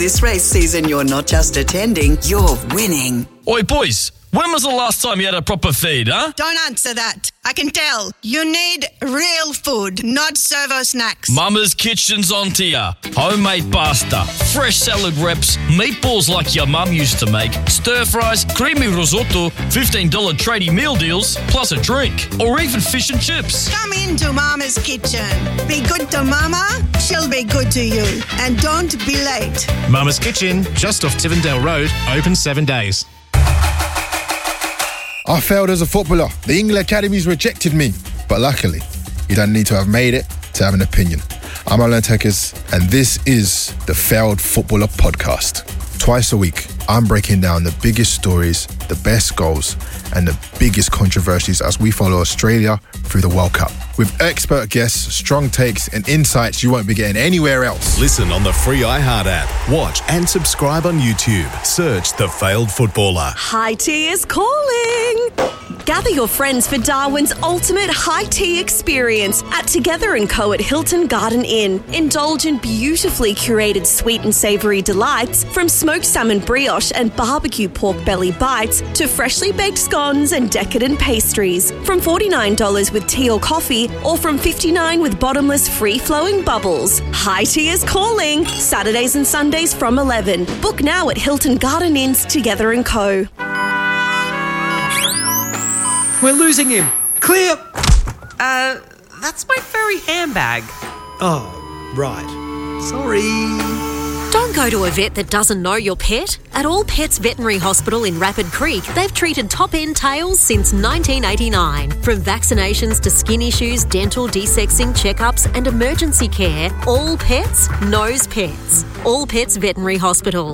This race season, you're not just attending, you're winning. Oi, boys, when was the last time you had a proper feed, huh? Don't answer that. I can tell. You need real food, not servo snacks. Mama's Kitchen's on to ya. Homemade pasta, fresh salad wraps, meatballs like your mum used to make, stir fries, creamy risotto, $15 tradie meal deals, plus a drink, or even fish and chips. Come into Mama's Kitchen. Be good to Mama, she'll be good to you. And don't be late. Mama's Kitchen, just off Tivendale Road, open 7 days. I failed as a footballer. The England Academies rejected me. But luckily, you don't need to have made it to have an opinion. I'm Alan Tekers, and this is the Failed Footballer Podcast. Twice a week, I'm breaking down the biggest stories, the best goals, and the biggest controversies as we follow Australia through the World Cup. With expert guests, strong takes, and insights you won't be getting anywhere else. Listen on the free iHeart app. Watch and subscribe on YouTube. Search The Failed Footballer. High tea is calling. Gather your friends for Darwin's ultimate high tea experience at Together & Co at Hilton Garden Inn. Indulge in beautifully curated sweet and savoury delights from smoked salmon brioche and barbecue pork belly bites to freshly baked scones and decadent pastries. From $49 with tea or coffee or from $59 with bottomless free-flowing bubbles. High tea is calling. Saturdays and Sundays from 11. Book now at Hilton Garden Inn's Together & Co. We're losing him. Clear. That's my furry handbag. Oh, right. Sorry. Don't go to a vet that doesn't know your pet. At All Pets Veterinary Hospital in Rapid Creek, they've treated top-end tails since 1989. From vaccinations to skin issues, dental, desexing, checkups and emergency care, All Pets knows pets. All Pets Veterinary Hospital.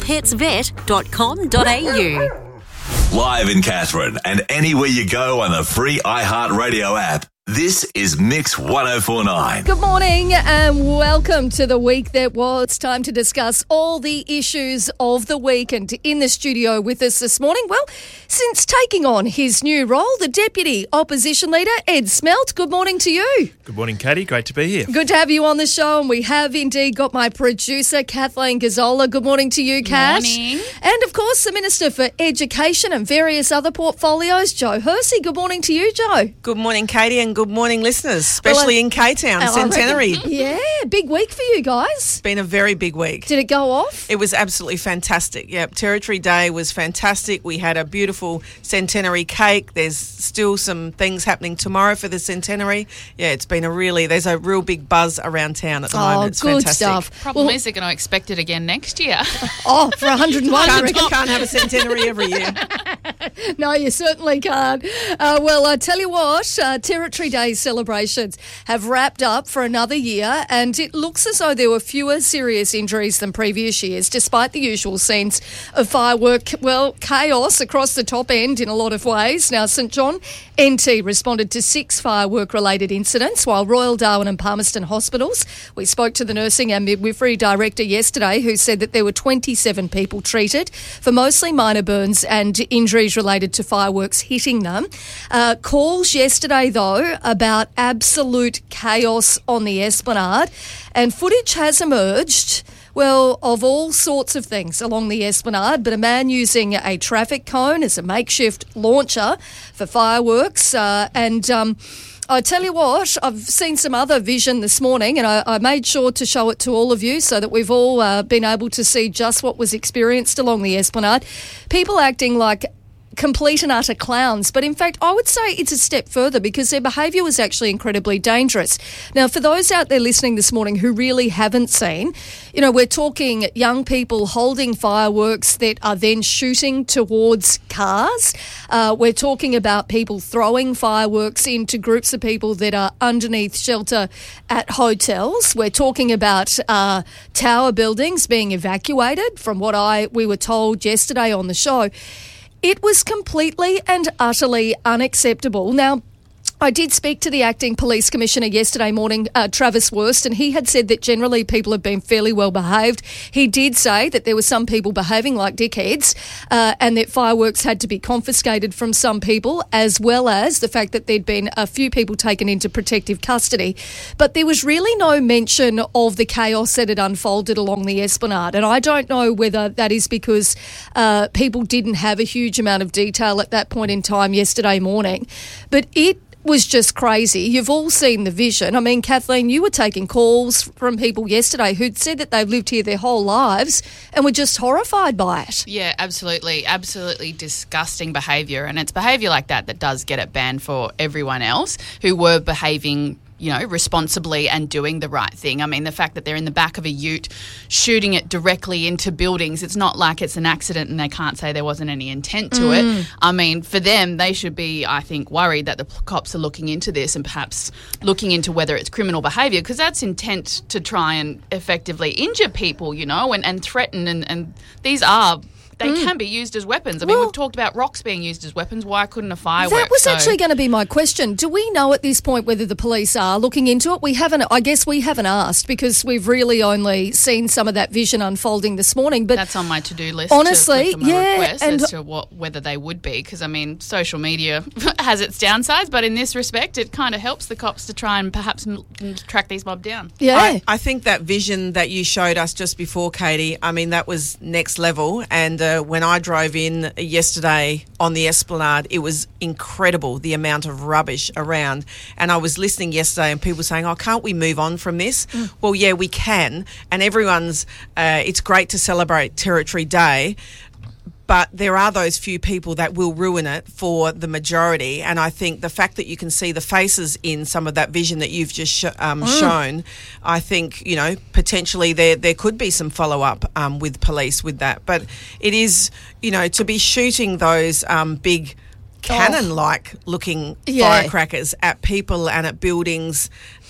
allpetsvet.com.au. Live in Katherine and anywhere you go on the free iHeartRadio app. This is Mix 1049. Good morning and welcome to the week that was. It's time to discuss all the issues of the week, and in the studio with us this morning, well, since taking on his new role, the Deputy Opposition Leader, Ed Smelt. Good morning to you. Good morning, Katie. Great to be here. Good to have you on the show, and we have indeed got my producer, Kathleen Gazzola. Good morning to you, Kath. Good morning. And, of course, the Minister for Education and various other portfolios, Joe Hersey. Good morning to you, Joe. Good morning, Katie, and good morning, listeners, especially in K-Town, Centenary. Yeah, big week for you guys. It's been a very big week. Did it go off? It was absolutely fantastic. Yep, Territory Day was fantastic. We had a beautiful centenary cake. There's still some things happening tomorrow for the centenary. Yeah, it's been there's a real big buzz around town at the moment. It's good fantastic. stuff. Problem is they're going to expect it again next year. Oh, for 101. Can't have a centenary every year. No, you certainly can't. Well, I tell you what, Territory Day celebrations have wrapped up for another year, and it looks as though there were fewer serious injuries than previous years, despite the usual scenes of chaos across the top end in a lot of ways. Now, St John NT responded to 6 firework-related incidents, while Royal Darwin and Palmerston hospitals. We spoke to the nursing and midwifery director yesterday, who said that there were 27 people treated for mostly minor burns and injuries related to fireworks hitting them. Calls yesterday, though, about absolute chaos on the Esplanade, and footage has emerged, well, of all sorts of things along the Esplanade, but a man using a traffic cone as a makeshift launcher for fireworks, I tell you what, I've seen some other vision this morning, and I made sure to show it to all of you so that we've all been able to see just what was experienced along the Esplanade. People acting like complete and utter clowns, but in fact I would say it's a step further because their behaviour was actually incredibly dangerous. Now, for those out there listening this morning who really haven't seen, we're talking young people holding fireworks that are then shooting towards cars. We're talking about people throwing fireworks into groups of people that are underneath shelter at hotels. We're talking about tower buildings being evacuated from what we were told yesterday on the show. It was completely and utterly unacceptable. Now, I did speak to the acting police commissioner yesterday morning, Travis Wurst, and he had said that generally people have been fairly well behaved. He did say that there were some people behaving like dickheads and that fireworks had to be confiscated from some people, as well as the fact that there'd been a few people taken into protective custody. But there was really no mention of the chaos that had unfolded along the Esplanade, and I don't know whether that is because people didn't have a huge amount of detail at that point in time yesterday morning. But it was just crazy. You've all seen the vision. I mean, Kathleen, you were taking calls from people yesterday who'd said that they've lived here their whole lives and were just horrified by it. Yeah, absolutely. Absolutely disgusting behaviour. And it's behaviour like that that does get it banned for everyone else who were behaving, you know, responsibly and doing the right thing. I mean, the fact that they're in the back of a ute shooting it directly into buildings, it's not like it's an accident and they can't say there wasn't any intent to it. I mean, for them, they should be, I think, worried that the cops are looking into this and perhaps looking into whether it's criminal behaviour, because that's intent to try and effectively injure people, you know, and threaten. And these are... They can be used as weapons. I mean, we've talked about rocks being used as weapons. Why couldn't a firework? That was actually going to be my question. Do we know at this point whether the police are looking into it? We haven't. I guess we haven't asked because we've really only seen some of that vision unfolding this morning. But that's on my to-do list. Honestly, to request as to whether they would be, because I mean, social media has its downsides, but in this respect, it kind of helps the cops to try and perhaps track these mob down. Yeah, I think that vision that you showed us just before, Katie. I mean, that was next level. And when I drove in yesterday on the Esplanade, it was incredible, the amount of rubbish around. And I was listening yesterday and people saying, oh, can't we move on from this? Well, yeah, we can. And everyone's, it's great to celebrate Territory Day, but there are those few people that will ruin it for the majority. And I think the fact that you can see the faces in some of that vision that you've just shown, I think, you know, potentially there could be some follow-up with police with that. But it is, you know, to be shooting those big cannon-like looking firecrackers at people and at buildings,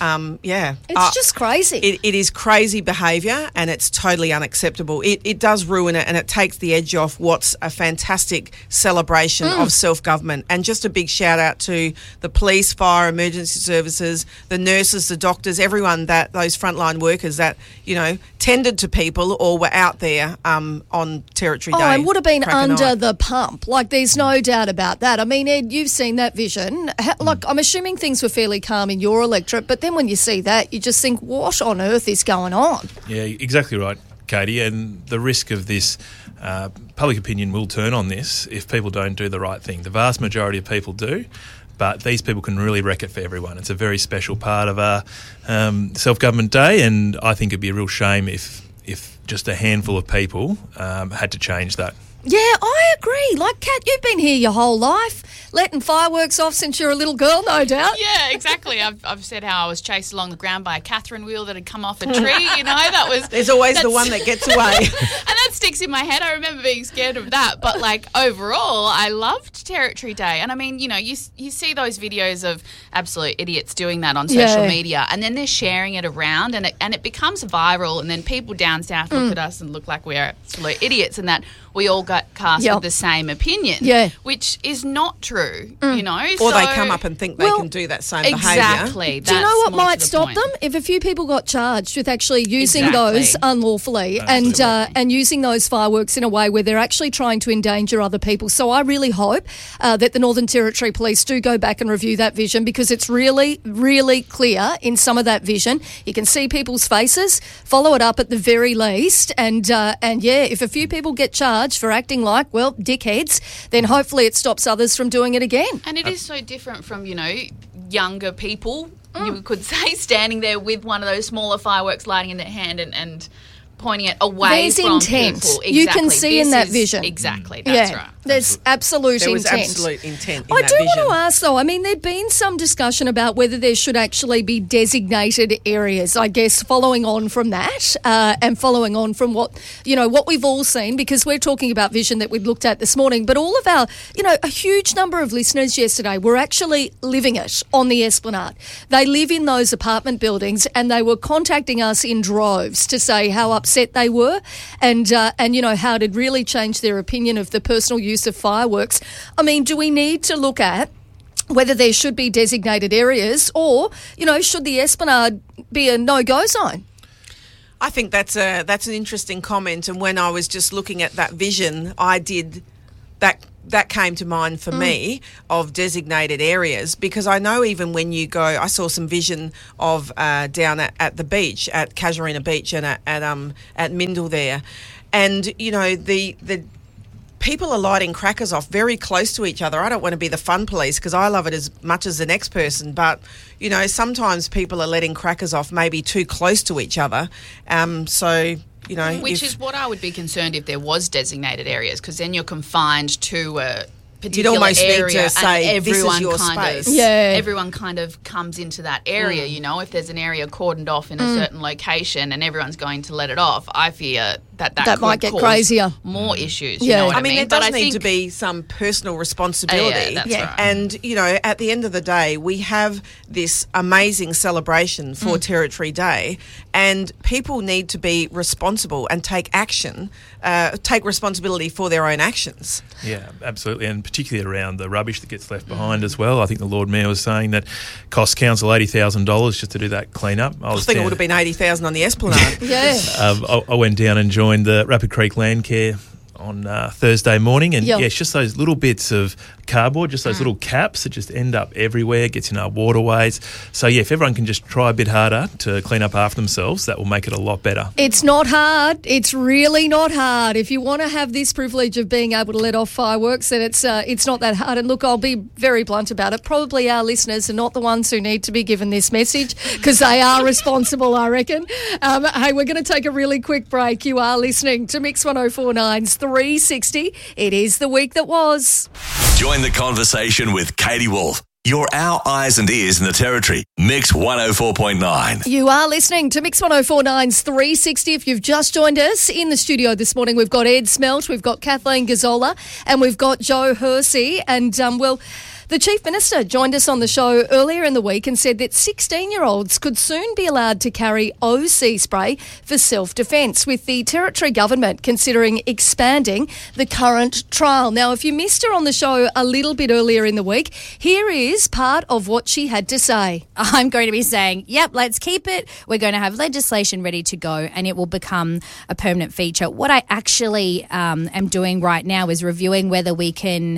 it's just crazy. It is crazy behaviour and it's totally unacceptable. It does ruin it and it takes the edge off what's a fantastic celebration of self-government. And just a big shout out to the police, fire, emergency services, the nurses, the doctors, everyone those frontline workers that, you know, tended to people or were out there on Territory Day. Oh, and would have been under the pump. Like, there's no doubt about that. I mean, Ed, you've seen that vision. Like, I'm assuming things were fairly calm in your electorate, but then when you see that, you just think, what on earth is going on? Yeah, exactly right, Katie. And the risk of this, public opinion will turn on this if people don't do the right thing. The vast majority of people do, but these people can really wreck it for everyone. It's a very special part of our self-government day, and I think it'd be a real shame if just a handful of people had to change that. Yeah, I agree. Like, Kat, you've been here your whole life, letting fireworks off since you're a little girl, no doubt. Yeah, exactly. I've said how I was chased along the ground by a Catherine wheel that had come off a tree. You know, that was... There's always the one that gets away. And that sticks in my head. I remember being scared of that. But, like, overall, I loved Territory Day. And, I mean, you know, you see those videos of absolute idiots doing that on social media, and then they're sharing it around, and it becomes viral, and then people down south look at us and look like we're absolute idiots, and that we all got cast with the same opinion, which is not true, you know. Or they come up and think they can do that same behaviour. Exactly. Do you know what might stop them? If a few people got charged with actually using those unlawfully and using those fireworks in a way where they're actually trying to endanger other people. So I really hope that the Northern Territory Police do go back and review that vision, because it's really, really clear in some of that vision. You can see people's faces, follow it up at the very least, and if a few people get charged for acting like, well, dickheads, then hopefully it stops others from doing it again. And it is so different from, you know, younger people, you could say, standing there with one of those smaller fireworks lighting in their hand and pointing it away from intent. People. Exactly. You can see in that vision. Exactly, that's right. There's absolute there was intent. absolute intent in I that do vision. want to ask, though, I mean, there'd been some discussion about whether there should actually be designated areas, I guess, following on from that and following on from what we've all seen, because we're talking about vision that we've looked at this morning, but all of our, a huge number of listeners yesterday were actually living it on the Esplanade. They live in those apartment buildings and they were contacting us in droves to say how upset they were and how it had really changed their opinion of the personal use of fireworks. I mean, do we need to look at whether there should be designated areas or, should the Esplanade be a no-go zone? I think that's an interesting comment. And when I was just looking at that vision, that came to mind for me of designated areas, because I know even when you go, I saw some vision of down at the beach, at Casuarina Beach and at Mindle there. And, the people are lighting crackers off very close to each other. I don't want to be the fun police because I love it as much as the next person, but, sometimes people are letting crackers off maybe too close to each other. Which is what I would be concerned if there was designated areas, because then you're confined to a particular You'd almost area, need to say, and this is everyone your kind space. of, Yeah. everyone kind of comes into that area. If there's an area cordoned off in a certain location and everyone's going to let it off, I fear that That might get cause crazier. more issues. Yeah. You know what I mean, there But does I need think to be some personal responsibility. that's right. And, at the end of the day, we have this amazing celebration for Territory Day, and people need to be responsible and take action, take responsibility for their own actions. Yeah, absolutely, and particularly around the rubbish that gets left behind as well. I think the Lord Mayor was saying that cost council $80,000 just to do that clean-up. I think it would have been $80,000 on the Esplanade. Yeah. I went down and joined the Rapid Creek Landcare on Thursday morning, and it's just those little bits of cardboard, just those little caps that just end up everywhere, gets in our waterways. So if everyone can just try a bit harder to clean up after themselves, that will make it a lot better. It's not hard. It's really not hard. If you want to have this privilege of being able to let off fireworks, then it's not that hard. And look, I'll be very blunt about it. Probably our listeners are not the ones who need to be given this message, because they are responsible, I reckon. Hey, we're going to take a really quick break. You are listening to Mix 104.9's 360. It is the week that was. Join the conversation with Katie Wolf. You're our eyes and ears in the Territory. Mix 104.9. You are listening to Mix 104.9's 360. If you've just joined us in the studio this morning, we've got Ed Smelt, we've got Kathleen Gazzola, and we've got Joe Hersey. And, the Chief Minister joined us on the show earlier in the week and said that 16-year-olds could soon be allowed to carry OC spray for self-defence, with the Territory Government considering expanding the current trial. Now, if you missed her on the show a little bit earlier in the week, here is part of what she had to say. I'm going to be saying, yep, let's keep it. We're going to have legislation ready to go and it will become a permanent feature. What I actually am doing right now is reviewing whether we can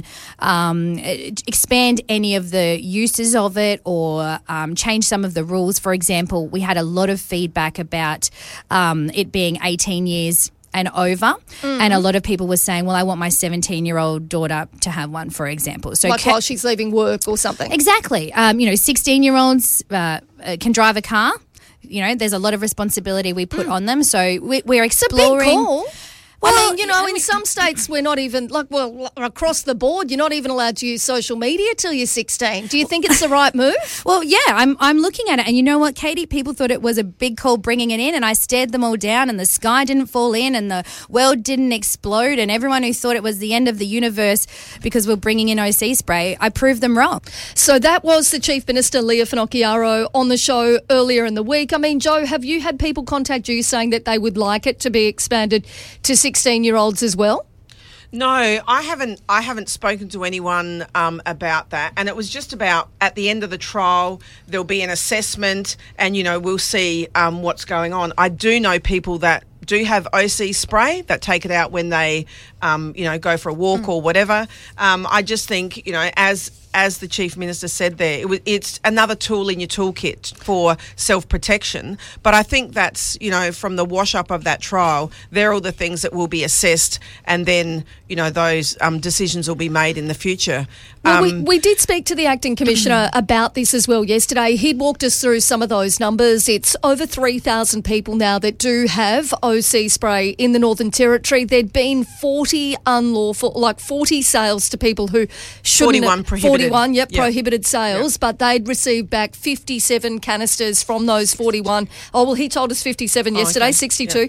expand any of the uses of it or change some of the rules. For example, we had a lot of feedback about it being 18 years and over, and a lot of people were saying, well, I want my 17-year-old daughter to have one, for example. So while she's leaving work or something. Exactly. 16-year-olds can drive a car. There's a lot of responsibility we put on them. So we're exploring. It's a big call. Well, in some states we're not even, across the board, you're not even allowed to use social media till you're 16. Do you think it's the right move? Well, yeah, I'm looking at it. And you know what, Katie? People thought it was a big call bringing it in, and I stared them all down, and the sky didn't fall in, and the world didn't explode, and everyone who thought it was the end of the universe because we're bringing in OC spray, I proved them wrong. So that was the Chief Minister, Leah Finocchiaro, on the show earlier in the week. I mean, Joe, have you had people contact you saying that they would like it to be expanded to 16-year-olds as well? No, I haven't spoken to anyone about that. And it was just about at the end of the trial, there'll be an assessment and, we'll see what's going on. I do know people that do have OC spray that take it out when they, go for a walk or whatever. I just think, as the Chief Minister said there, it's another tool in your toolkit for self-protection. But I think that's, from the wash-up of that trial, they're all the things that will be assessed and then, those decisions will be made in the future. Well, we did speak to the Acting Commissioner about this as well yesterday. He'd walked us through some of those numbers. It's over 3,000 people now that do have OC spray in the Northern Territory. There'd been 40 unlawful, 40 sales to people who shouldn't 41 prohibited. 41, prohibited sales, but they'd received back 57 canisters from those 41. Oh, well, he told us 57 yesterday, 62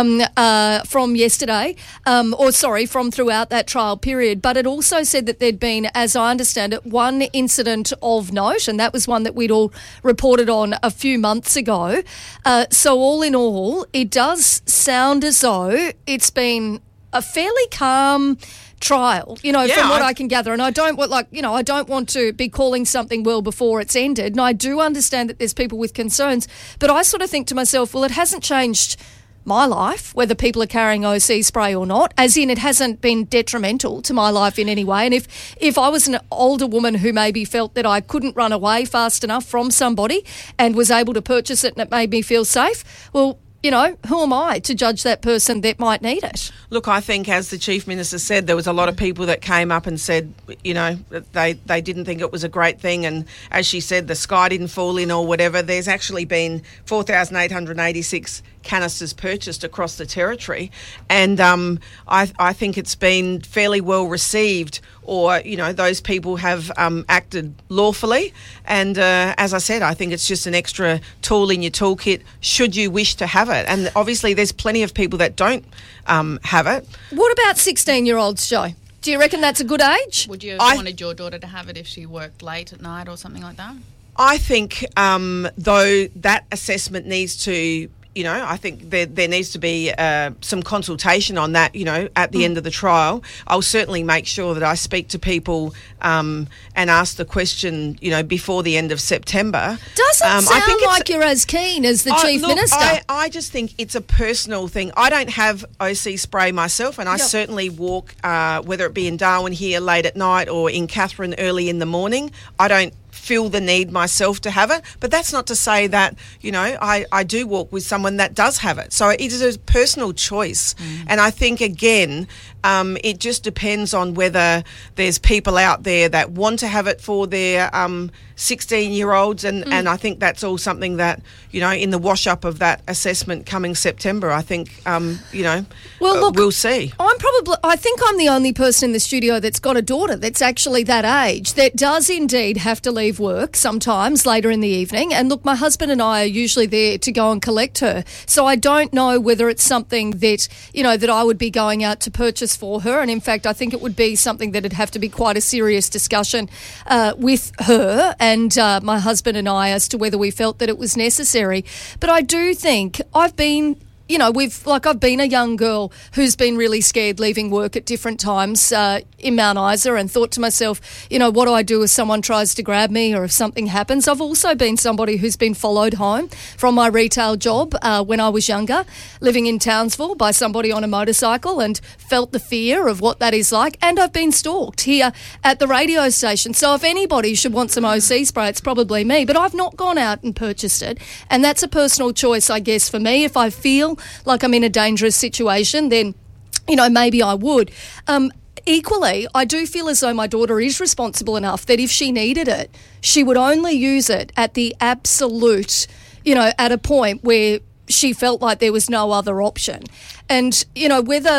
from yesterday, from throughout that trial period. But it also said that there'd been, as I understand it, one incident of note, and that was one that we'd all reported on a few months ago. So all in all, it does sound as though it's been a fairly calm trial, you know, Yeah, from what I can gather. And I don't want to be calling something well before it's ended. And I do understand that there's people with concerns, but I sort of think to myself, well, it hasn't changed my life, whether people are carrying OC spray or not, as in it hasn't been detrimental to my life in any way. And if I was an older woman who maybe felt that I couldn't run away fast enough from somebody and was able to purchase it and it made me feel safe, well, you know, who am I to judge that person that might need it? Look, I think, as the Chief Minister said, there was a lot of people that came up and said, you know, that they didn't think it was a great thing. And as she said, the sky didn't fall in or whatever. There's actually been 4,886 canisters purchased across the territory. And I think it's been fairly well received, or, you know, those people have acted lawfully. And as I said, I think it's just an extra tool in your toolkit should you wish to have it. And obviously there's plenty of people that don't have it. What about 16-year-olds, Joe? Do you reckon that's a good age? Would you have wanted your daughter to have it if she worked late at night or something like that? I think, though, that assessment needs to, you know, I think there needs to be some consultation on that, you know, at the end of the trial. I'll certainly make sure that I speak to people and ask the question, you know, before the end of September. Doesn't sound like you're as keen as the Chief Minister. I just think it's a personal thing. I don't have OC spray myself, and I certainly walk, whether it be in Darwin here late at night or in Katherine early in the morning. I don't feel the need myself to have it, but that's not to say that, you know, I do walk with someone that does have it. So it is a personal choice. And I think, again, it just depends on whether there's people out there that want to have it for their 16-year-olds, and I think that's all something that, you know, in the wash-up of that assessment coming September, I think, you know, we'll see. I think I'm the only person in the studio that's got a daughter that's actually that age, that does indeed have to leave work sometimes later in the evening. And look, my husband and I are usually there to go and collect her. So I don't know whether it's something that, you know, that I would be going out to purchase for her. And in fact, I think it would be something that'd have to be quite a serious discussion with her and my husband and I as to whether we felt that it was necessary. But I do think I've been a young girl who's been really scared leaving work at different times in Mount Isa, and thought to myself, you know, what do I do if someone tries to grab me or if something happens? I've also been somebody who's been followed home from my retail job when I was younger, living in Townsville, by somebody on a motorcycle, and felt the fear of what that is like. And I've been stalked here at the radio station. So if anybody should want some OC spray, it's probably me. But I've not gone out and purchased it. And that's a personal choice, I guess, for me. If I feel like I'm in a dangerous situation, then, you know, maybe I would. Equally, I do feel as though my daughter is responsible enough that if she needed it, she would only use it at the absolute, you know, at a point where she felt like there was no other option. And, you know,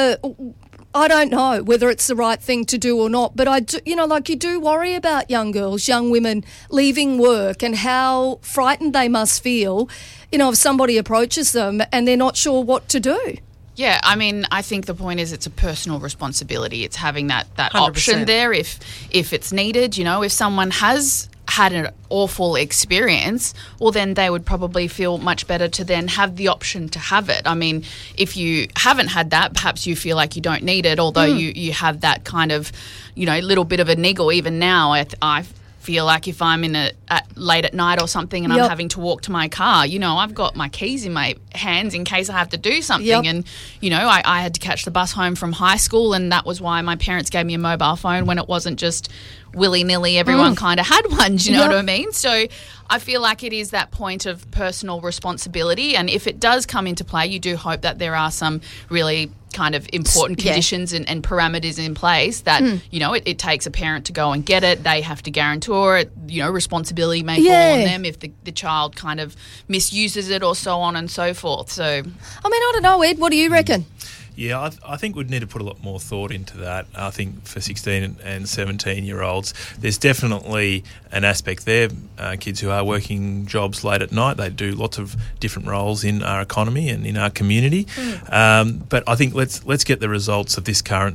I don't know whether it's the right thing to do or not, but I do, you know, like, you do worry about young girls, young women leaving work, and how frightened they must feel, you know, if somebody approaches them and they're not sure what to do. Yeah, I mean, I think the point is it's a personal responsibility. It's having that 100%. option there if it's needed. You know, if someone has had an awful experience, well, then they would probably feel much better to then have the option to have it. I mean, if you haven't had that, perhaps you feel like you don't need it, although you have that kind of, you know, little bit of a niggle. Even now, I feel like if I'm late at night or something and I'm having to walk to my car, you know, I've got my keys in my hands in case I have to do something. And, you know, I had to catch the bus home from high school, and that was why my parents gave me a mobile phone when it wasn't just willy-nilly. Everyone kind of had one, do you know what I mean? So I feel like it is that point of personal responsibility, and if it does come into play, you do hope that there are some really kind of important conditions and parameters in place that, you know, it takes a parent to go and get it. They have to guarantor it. You know, responsibility may fall on them if the child kind of misuses it or so on and so forth. So, I mean, I don't know, Ed, what do you reckon? Yeah, I think we'd need to put a lot more thought into that. I think for 16 and 17-year-olds, there's definitely an aspect there. Kids who are working jobs late at night, they do lots of different roles in our economy and in our community. But I think let's get the results of this current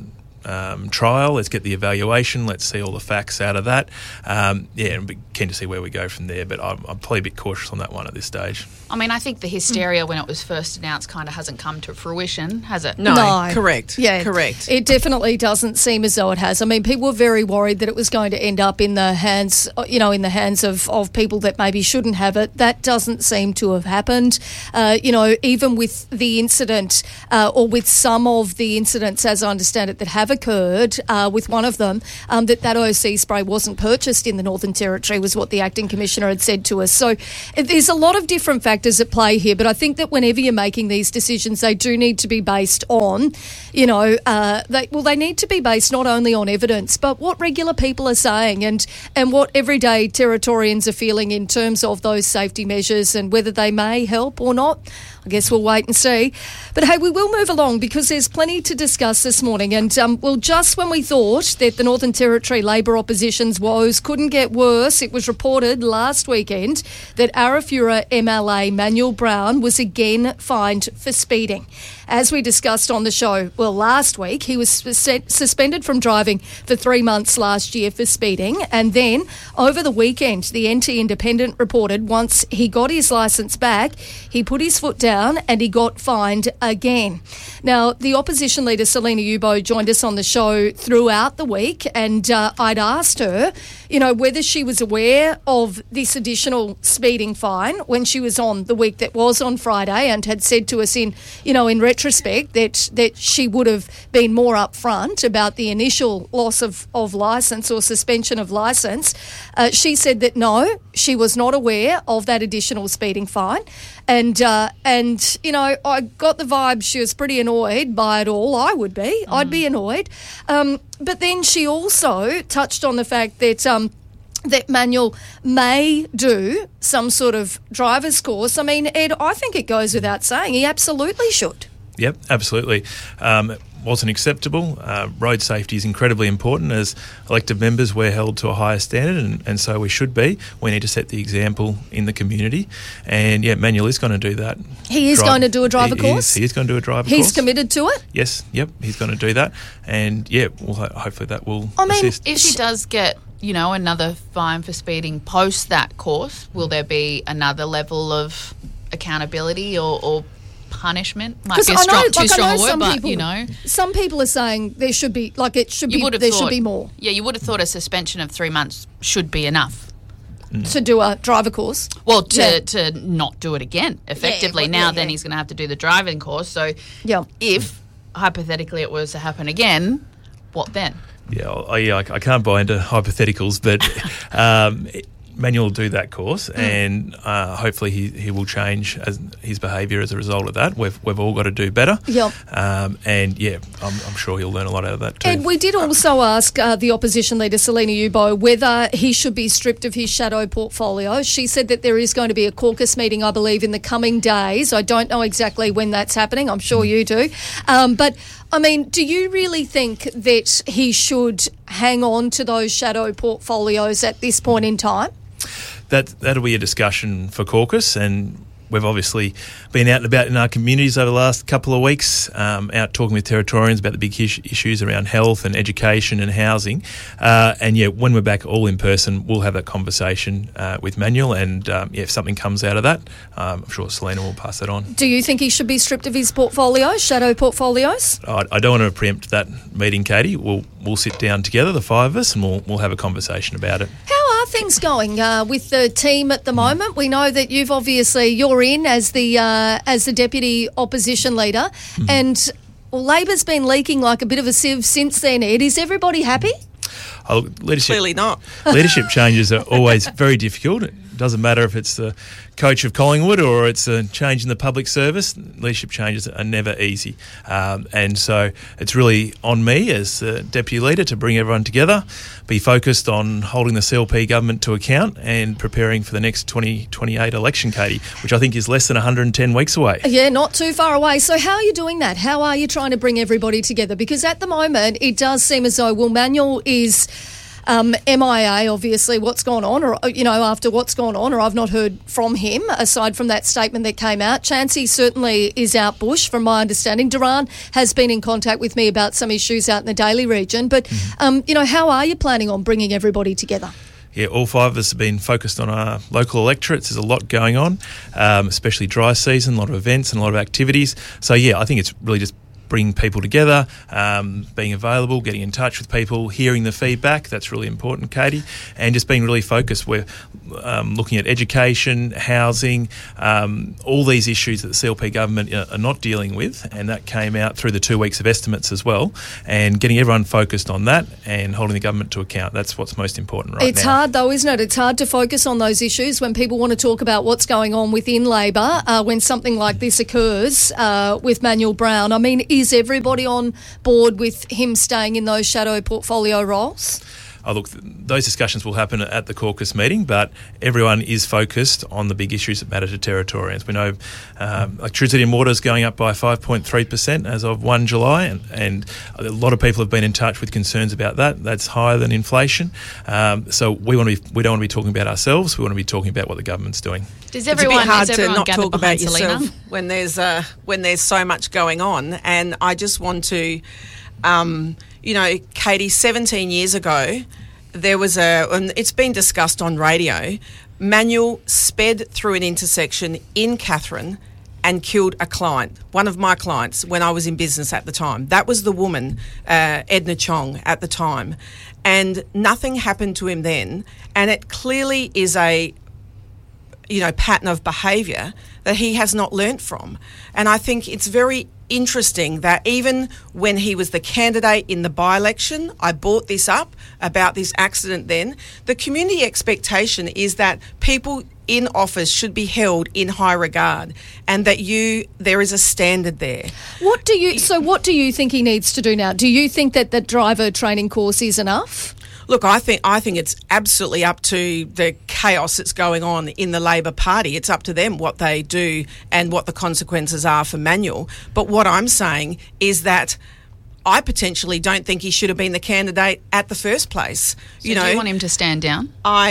trial. Let's get the evaluation. Let's see all the facts out of that. And be keen to see where we go from there. But I'm probably a bit cautious on that one at this stage. I mean, I think the hysteria when it was first announced kind of hasn't come to fruition, has it? No. Correct. Yeah, correct. It definitely doesn't seem as though it has. I mean, people were very worried that it was going to end up in the hands, of people that maybe shouldn't have it. That doesn't seem to have happened. Even with the incident, or with some of the incidents, as I understand it, that have occurred, with one of them, that OC spray wasn't purchased in the Northern Territory was what the acting commissioner had said to us. So there's a lot of different factors at play here, but I think that whenever you're making these decisions, they do need to be based on, they need to be based not only on evidence, but what regular people are saying and what everyday Territorians are feeling in terms of those safety measures and whether they may help or not. I guess we'll wait and see. But hey, we will move along because there's plenty to discuss this morning. And just when we thought that the Northern Territory Labor opposition's woes couldn't get worse, it was reported last weekend that Arafura MLA Manuel Brown was again fined for speeding. As we discussed on the show, last week he was suspended from driving for 3 months last year for speeding. And then over the weekend, the NT Independent reported once he got his licence back, he put his foot down and he got fined again. Now, the opposition leader, Selina Yubo, joined us on the show throughout the week, and I'd asked her, whether she was aware of this additional speeding fine when she was on the week that was on Friday, and had said to us in retrospect that she would have been more upfront about the initial loss of licence or suspension of licence. She said that no, she was not aware of that additional speeding fine. And I got the vibe she was pretty annoyed by it all. I would be. I'd be annoyed. But then she also touched on the fact that that Manuel may do some sort of driver's course. I mean, Ed, I think it goes without saying he absolutely should. Yep, absolutely. It wasn't acceptable. Road safety is incredibly important. As elected members, we're held to a higher standard, and so we should be. We need to set the example in the community. And, Manuel is going to do that. He is going to do a driver course? He is going to do a driver course. He's committed to it? Yes, he's going to do that. And, hopefully that will assist. If she does get another fine for speeding post that course, will there be another level of accountability or punishment? Might be too strong a word, but some people are saying there should be should be more. Yeah, you would have thought a suspension of 3 months should be enough to do a driver course. Well, to not do it again effectively. Then he's going to have to do the driving course. So if hypothetically it was to happen again, what then? I can't buy into hypotheticals, but Manuel will do that course, and hopefully he will change his behaviour as a result of that. We've all got to do better. Yep. I'm sure he'll learn a lot out of that too. And we did also ask the opposition leader, Selina Yubo, whether he should be stripped of his shadow portfolio. She said that there is going to be a caucus meeting, I believe, in the coming days. I don't know exactly when that's happening. I'm sure you do. But I mean, do you really think that he should hang on to those shadow portfolios at this point in time? That'll be a discussion for caucus, and we've obviously been out and about in our communities over the last couple of weeks, out talking with Territorians about the big issues around health and education and housing. When we're back all in person, we'll have that conversation with Manuel, and if something comes out of that, I'm sure Selina will pass that on. Do you think he should be stripped of his portfolios, shadow portfolios? I don't want to preempt that meeting, Katie. We'll sit down together, the five of us, and we'll have a conversation about it. How are things going with the team at the moment? We know that you're in as the deputy opposition leader, and Labor's been leaking like a bit of a sieve since then. Ed, is everybody happy? Clearly not. Leadership changes are always very difficult. It doesn't matter if it's the coach of Collingwood or it's a change in the public service. Leadership changes are never easy. And so it's really on me as the deputy leader to bring everyone together, be focused on holding the CLP government to account and preparing for the next 2028 election, Katie, which I think is less than 110 weeks away. Yeah, not too far away. So how are you doing that? How are you trying to bring everybody together? Because at the moment, it does seem as though, Manuel is MIA, obviously, what's gone on, or, after what's gone on, or I've not heard from him, aside from that statement that came out. Chancey certainly is out bush, from my understanding. Duran has been in contact with me about some issues out in the Daly region. But, how are you planning on bringing everybody together? Yeah, all five of us have been focused on our local electorates. There's a lot going on, especially dry season, a lot of events and a lot of activities. So, I think it's really just bringing people together, being available, getting in touch with people, hearing the feedback. That's really important, Katie, and just being really focused. We're looking at education, housing, all these issues that the CLP government are not dealing with, and that came out through the 2 weeks of estimates as well, and getting everyone focused on that and holding the government to account. That's what's most important right now. It's hard though, isn't it? It's hard to focus on those issues when people want to talk about what's going on within Labor when something like this occurs with Manuel Brown. I mean, is everybody on board with him staying in those shadow portfolio roles? Oh, look, those discussions will happen at the caucus meeting, but everyone is focused on the big issues that matter to Territorians. We know electricity and water is going up by 5.3% as of 1 July, and a lot of people have been in touch with concerns about that. That's higher than inflation. So we don't want to be talking about ourselves. We want to be talking about what the government's doing. It's a bit hard to not talk about yourself when there's so much going on, and I just want to. Katie, 17 years ago, there was and it's been discussed on radio, Manuel sped through an intersection in Katherine and killed a client, one of my clients, when I was in business at the time. That was the woman, Edna Chong, at the time. And nothing happened to him then. And it clearly is a pattern of behaviour that he has not learnt from. And I think it's very interesting that even when he was the candidate in the by-election, I brought this up about this accident then, the community expectation is that people in office should be held in high regard and that there is a standard there. What do you think he needs to do now? Do you think that the driver training course is enough? Look, I think it's absolutely up to the chaos that's going on in the Labor Party. It's up to them what they do and what the consequences are for Manuel. But what I'm saying is that I potentially don't think he should have been the candidate at the first place. So do you want him to stand down?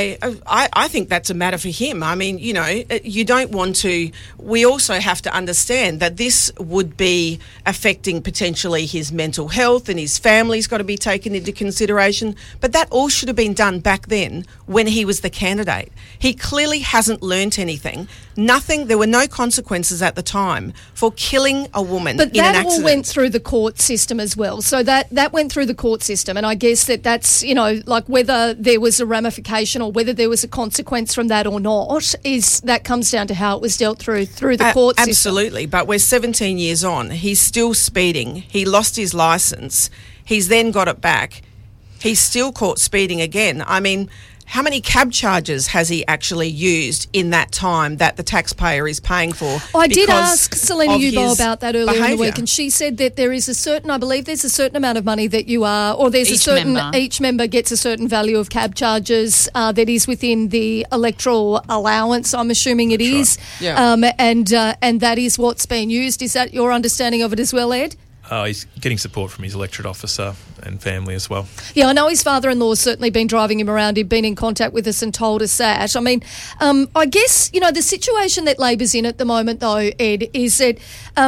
I think that's a matter for him. I mean, you don't want to. We also have to understand that this would be affecting potentially his mental health, and his family's got to be taken into consideration. But that all should have been done back then when he was the candidate. He clearly hasn't learnt anything. Nothing. There were no consequences at the time for killing a woman in an accident. But that all went through the court system as well. So that went through the court system, and I guess that's whether there was a ramification or whether there was a consequence from that or not, that comes down to how it was dealt through the court system. Absolutely, but we're 17 years on. He's still speeding. He lost his licence. He's then got it back. He's still caught speeding again. I mean, how many cab charges has he actually used in that time that the taxpayer is paying for? I did ask Selena Yubo about that earlier in the week, and she said that there is I believe there's a certain amount of money that each member gets a certain value of cab charges that is within the electoral allowance, I'm assuming it is. Right. Yeah. And that is what's being used. Is that your understanding of it as well, Ed? He's getting support from his electorate officer and family as well. Yeah, I know his father-in-law's certainly been driving him around. He'd been in contact with us and told us that. I mean, I guess, the situation that Labor's in at the moment, though, Ed, is that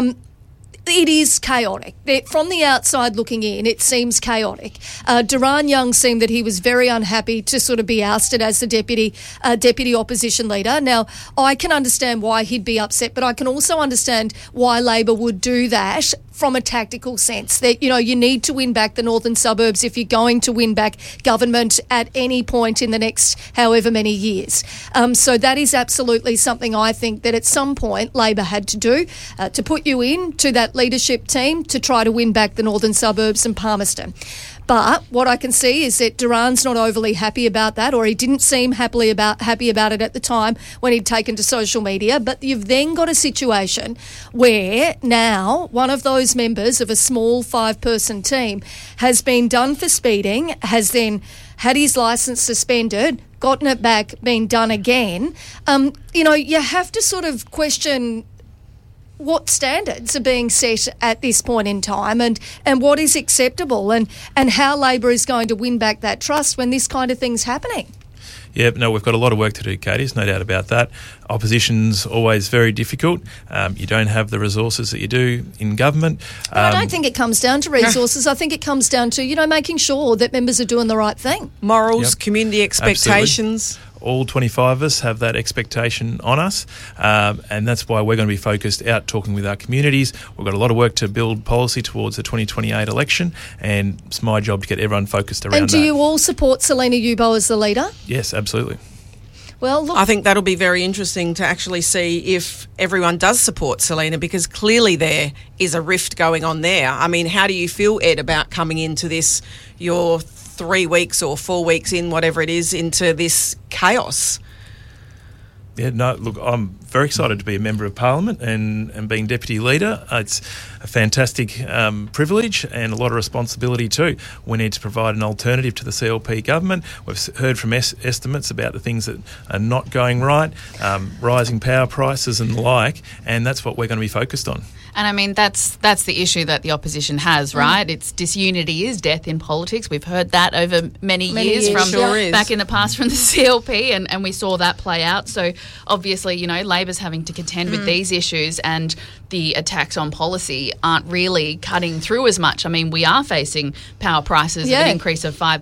it is chaotic. From the outside looking in, it seems chaotic. Duran Young seemed that he was very unhappy to sort of be ousted as the deputy opposition leader. Now, I can understand why he'd be upset, but I can also understand why Labor would do that from a tactical sense, that, you need to win back the northern suburbs if you're going to win back government at any point in the next however many years. So that is absolutely something I think that at some point Labor had to do, to put you in to that leadership team to try to win back the northern suburbs and Palmerston. But what I can see is that Duran's not overly happy about that, or he didn't seem happy about it at the time when he'd taken to social media. But you've then got a situation where now one of those members of a small 5-person team has been done for speeding, has then had his licence suspended, gotten it back, been done again. You have to sort of question what standards are being set at this point in time, and what is acceptable, and how Labor is going to win back that trust when this kind of thing's happening. Yeah, no, we've got a lot of work to do, Katie. There's no doubt about that. Opposition's always very difficult. You don't have the resources that you do in government. I don't think it comes down to resources. I think it comes down to, making sure that members are doing the right thing. Morals, community expectations. Absolutely. All 25 of us have that expectation on us, and that's why we're going to be focused out talking with our communities. We've got a lot of work to build policy towards the 2028 election, and it's my job to get everyone focused around that. And do you all support Selina Yubo as the leader? Yes, absolutely. Well, look, I think that'll be very interesting to actually see if everyone does support Selina, because clearly there is a rift going on there. I mean, how do you feel, Ed, about coming into this, your 3 weeks or 4 weeks in, whatever it is, into this chaos? Yeah, no, look, I'm very excited to be a Member of Parliament and being Deputy Leader. It's a fantastic privilege and a lot of responsibility too. We need to provide an alternative to the CLP government. We've heard from estimates about the things that are not going right, rising power prices and the like, and that's what we're going to be focused on. And I mean, that's the issue that the opposition has, right? It's disunity is death in politics. We've heard that over many years from back in the past from the CLP, and we saw that play out. So obviously, Labor's having to contend with these issues, and the attacks on policy aren't really cutting through as much. I mean, we are facing power prices of an increase of 5%,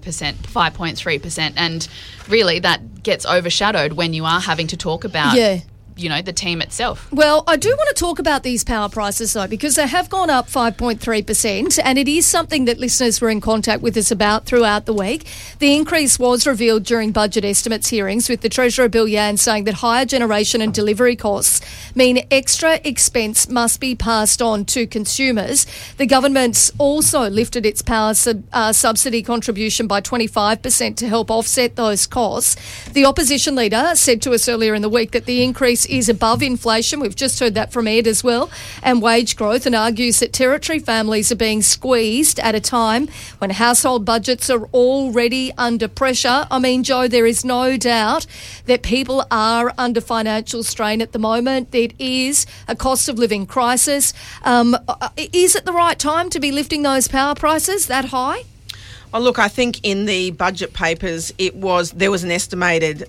5.3%, and really that gets overshadowed when you are having to talk about the team itself. Well, I do want to talk about these power prices, though, because they have gone up 5.3%, and it is something that listeners were in contact with us about throughout the week. The increase was revealed during budget estimates hearings, with the Treasurer Bill Yan saying that higher generation and delivery costs mean extra expense must be passed on to consumers. The government's also lifted its power subsidy contribution by 25% to help offset those costs. The opposition leader said to us earlier in the week that the increase is above inflation. We've just heard that from Ed as well, and wage growth, and argues that Territory families are being squeezed at a time when household budgets are already under pressure. I mean, Joe, there is no doubt that people are under financial strain at the moment. It is a cost of living crisis. Is it the right time to be lifting those power prices that high? Well, look, I think in the budget papers there was an estimated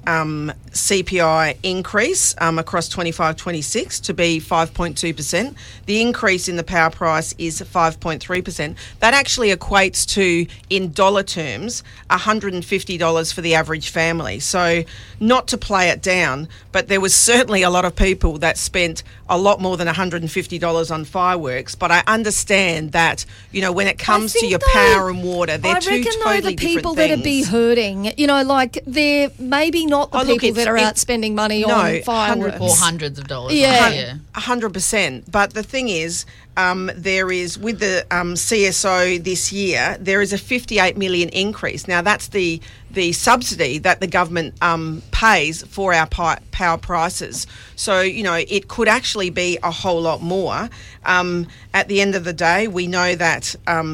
CPI increase across 25-26 to be 5.2%. The increase in the power price is 5.3%. That actually equates to, in dollar terms, $150 for the average family. So not to play it down, but there was certainly a lot of people that spent a lot more than $150 on fireworks. But I understand that, when it comes to your power and water, they're two totally different things. I reckon, though, the people that are be hurting, they're maybe not the people that are out spending money on fireworks. Or hundreds of dollars. Yeah. 100%. But the thing is, there is, with the CSO this year, there is a $58 million increase. Now, that's the subsidy that the government pays for our power prices. So, it could actually be a whole lot more. At the end of the day, we know that,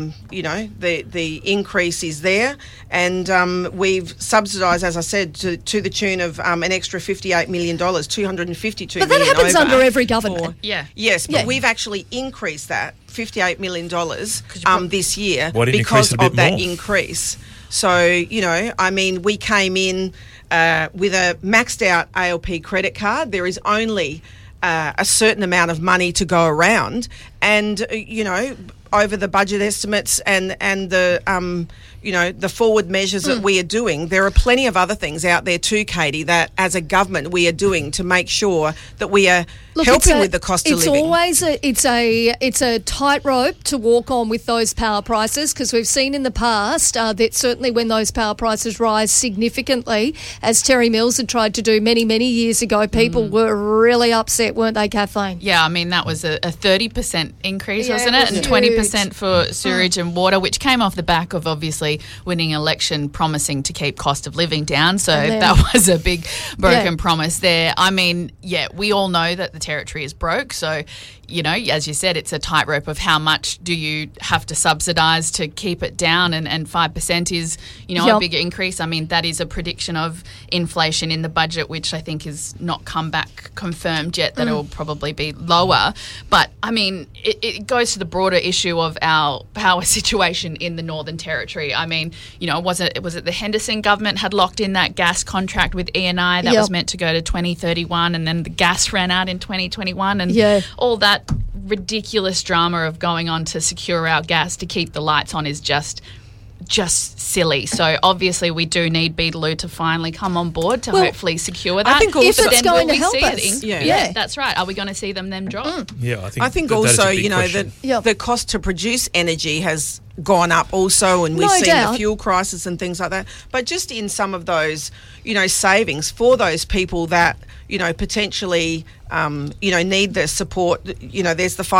the increase is there, and we've subsidised, as I said, to the tune of an extra $58 million, $252 million. But that happens under every government. Yes, but we've actually increed that $58 million this year because of that increase. So, we came in with a maxed out ALP credit card. There is only a certain amount of money to go around, and, over the budget estimates and the the forward measures that we are doing, there are plenty of other things out there too, Katie, that as a government we are doing to make sure that we are helping with the cost of living. It's a tightrope to walk on with those power prices, because we've seen in the past that certainly when those power prices rise significantly, as Terry Mills had tried to do many, many years ago, people were really upset, weren't they, Kathleen? Yeah, I mean, that was a 30% increase, wasn't it? And 20% for sewerage and water, which came off the back of obviously winning an election promising to keep cost of living down. So that was a big broken promise there. I mean, we all know that the Territory is broke. So, as you said, it's a tightrope of how much do you have to subsidise to keep it down, and 5% is, a bigger increase. I mean, that is a prediction of inflation in the budget, which I think is not come back confirmed yet, that it will probably be lower. But, I mean, it goes to the broader issue of our power situation in the Northern Territory. I mean, was it the Henderson government had locked in that gas contract with ENI that was meant to go to 2031, and then the gas ran out in 2021, and all that ridiculous drama of going on to secure our gas to keep the lights on is just silly. So obviously we do need Beetaloo to finally come on board to hopefully secure that. I think also, if it's going to help us. That's right. Are we going to see them then drop? Yeah, I think also, the cost to produce energy has gone up also, and we've seen the fuel crisis and things like that. But just in some of those, savings for those people that, potentially, need the support. There's the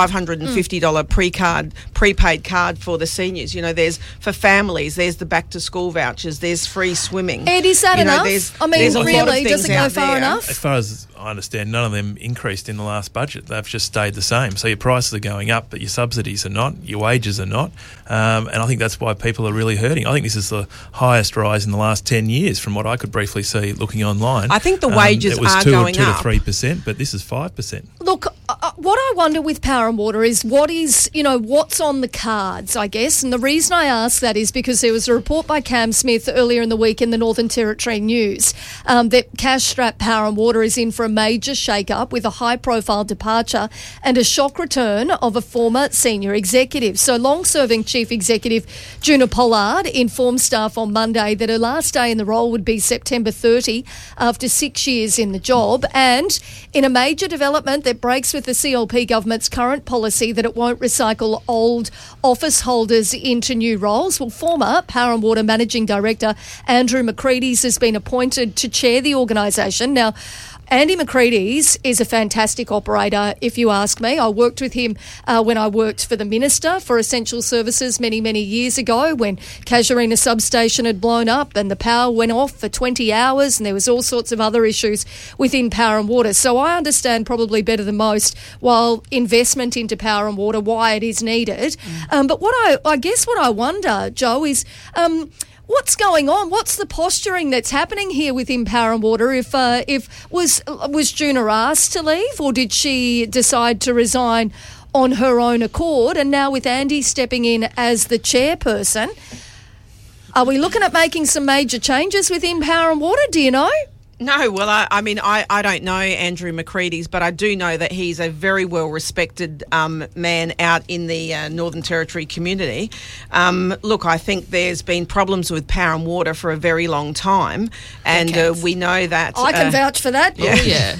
$550 prepaid card for the seniors. There's for families. There's the back to school vouchers. There's free swimming. Ed, is that enough? I mean, really, does it go far enough? As far as I understand, none of them increased in the last budget. They've just stayed the same. So your prices are going up, but your subsidies are not. Your wages are not. And I think that's why people are really hurting. I think this is the highest rise in the last 10 years from what I could briefly see looking online. I think the wages are going up. It was 2 to 3%, but this is 5%. Look, what I wonder with Power and Water is what's on the cards, I guess. And the reason I ask that is because there was a report by Cam Smith earlier in the week in the Northern Territory News that cash-strapped Power and Water is in for a major shake-up with a high-profile departure and a shock return of a former senior executive. So long-serving Chief Executive Juna Pollard informed staff on Monday that her last day in the role would be September 30 after 6 years in the job. And in a major development that breaks with the CLP government's current policy that it won't recycle old office holders into new roles, former Power and Water Managing Director Andrew McCreadie's has been appointed to chair the organisation. Now, Andy McCreadie's is a fantastic operator, if you ask me. I worked with him when I worked for the Minister for Essential Services many, many years ago when Casuarina substation had blown up and the power went off for 20 hours and there was all sorts of other issues within Power and Water. So I understand probably better than most while investment into Power and Water, why it is needed. But what I wonder, Joe, is... what's going on? What's the posturing that's happening here within Power and Water? Was Juna asked to leave, or did she decide to resign on her own accord? And now with Andy stepping in as the chairperson, are we looking at making some major changes within Power and Water? Do you know? No, well, I don't know Andrew McCreadie's, but I do know that he's a very well-respected man out in the Northern Territory community. Look, I think there's been problems with Power and Water for a very long time, and we know that... I can vouch for that. Yeah.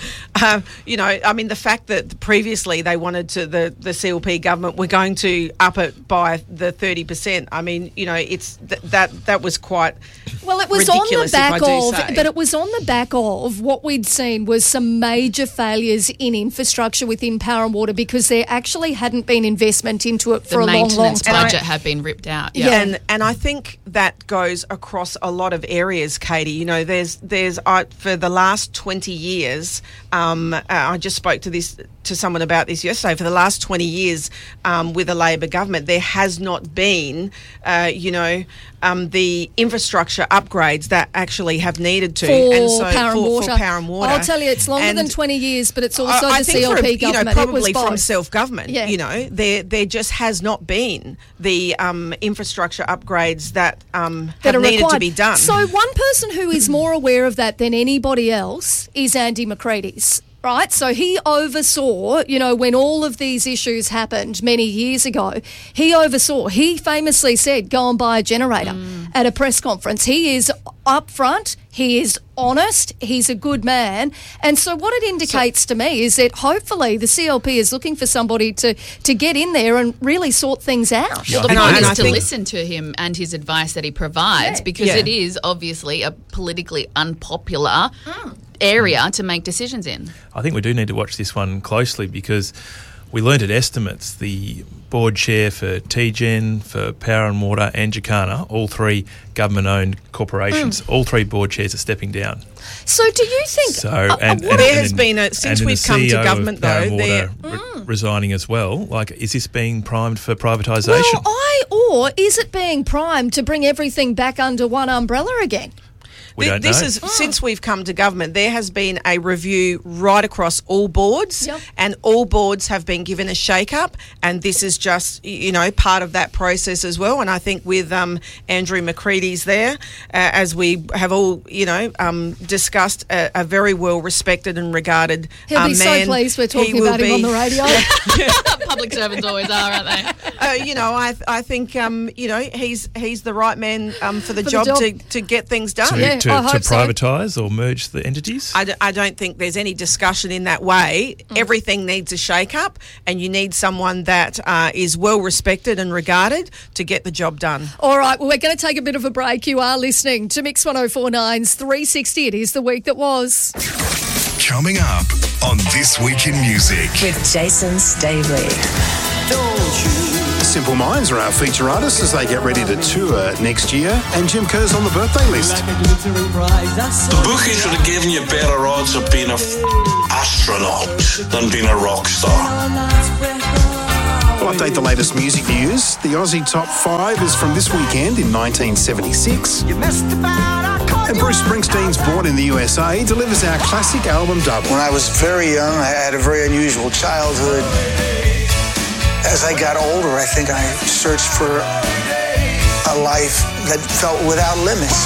The fact that previously they wanted to, the CLP government were going to up it by the 30%, it's that was quite Well, it was on the back of, but it was on the back of what we'd seen was some major failures in infrastructure within Power and Water because there actually hadn't been investment into it for a long, long time. The maintenance budget had been ripped out. Yeah. And I think that goes across a lot of areas, Katie. There's for the last 20 years, I just spoke to someone about this yesterday. For the last 20 years, with a Labor government, there has not been, the infrastructure upgrades that actually have needed to. For Power and Water. I'll tell you, it's longer than 20 years, but it's also the CLP government. Probably from self-government. Yeah. There just has not been the infrastructure upgrades that have needed required to be done. So one person who is more aware of that than anybody else is Andy McCreadie's. Right, so he oversaw, when all of these issues happened many years ago, he famously said, go and buy a generator at a press conference. He is upfront, he is honest, he's a good man. And so what it indicates to me is that hopefully the CLP is looking for somebody to get in there and really sort things out. Well, the point is to listen to him and his advice that he provides because it is obviously a politically unpopular area to make decisions in. I think we do need to watch this one closely because we learned at estimates the board chair for TGen, for Power and Water and Jacana, all three government-owned corporations. All three board chairs are stepping down. So do you think... there has been, since we've come to government, though... Water resigning as well. Like, is this being primed for privatisation? Or is it being primed to bring everything back under one umbrella again? We don't know. Since we've come to government, there has been a review right across all boards, and all boards have been given a shake-up, and this is just, part of that process as well. And I think with Andrew McCready's there, as we have all, discussed, a very well-respected and regarded He'll be man. so pleased we're talking about him on the radio. Public servants always are, aren't they? I think, he's the right man for the job to get things done. To privatise or merge the entities? I don't think there's any discussion in that way. Everything needs a shake-up, and you need someone that is well respected and regarded to get the job done. All right, well, we're going to take a bit of a break. You are listening to Mix 104.9's 360. It is the week that was. Coming up on This Week in Music. With Jason Stavely. Simple Minds are our feature artists as they get ready to tour next year, and Jim Kerr's on the birthday list. The bookies would have given you better odds of being an astronaut than being a rock star. We'll update the latest music news. The Aussie Top 5 is from this weekend in 1976. And Bruce Springsteen's Born in the USA delivers our classic album dub. When I was very young, I had a very unusual childhood. As I got older, I think I searched for a life that felt without limits.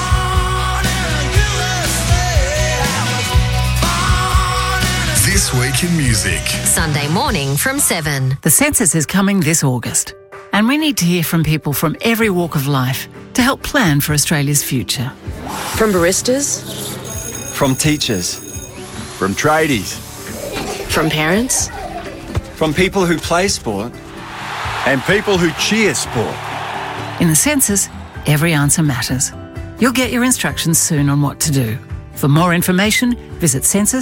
This Week in Music. Sunday morning from 7. The census is coming this August, and we need to hear from people from every walk of life to help plan for Australia's future. From baristas. From teachers. From tradies. From parents. From people who play sport. And people who cheer sport. In the census, every answer matters. You'll get your instructions soon on what to do. For more information, visit